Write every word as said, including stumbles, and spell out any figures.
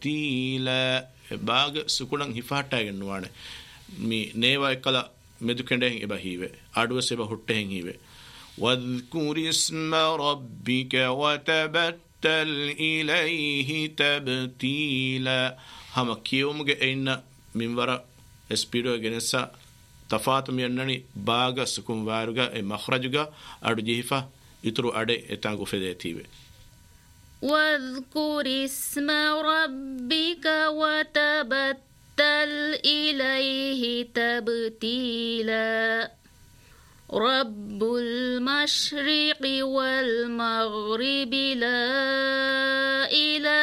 تبتيلا باغ سكولن هفاتا نوانه مي نيوا كلا مدكندين ابهيوه ادو سبا هوتين هيوه واذكر اسم ربك وتبتل اليه تبتيلا هم كيومغ اين من ورا اسبيرو جنسا تفاتم ينني باغ سكون وارغا اي مخرجغا ادو جيفا يترو ادي اتانغو فديتيوه واذكر اسم ربك وتبتل إليه تبتيلا رب المشرق والمغرب لا إله